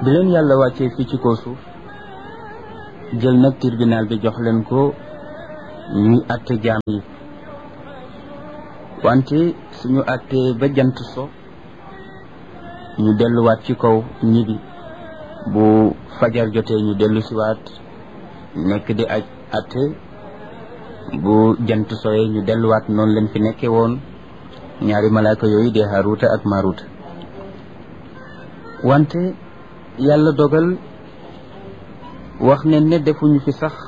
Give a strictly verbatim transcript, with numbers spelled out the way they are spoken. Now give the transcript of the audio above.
bi leen yàlla wàccee fii ci kaw suuf jël nag tribunal bi jox leen ko ñuy àtte jaam yi wante suñu àttee ba jant so ñu delluwaat ci kaw ñibi bu fajar jotee ñu dellu siwaat nekk di aj àtte bu jant soyee ñu delluwaat noonu leen fi nekkee woon ñaari malaaka yooyu dee Haaruuta ak Maaruuta wante yàlla dogal wax ne ne defuñu fi sax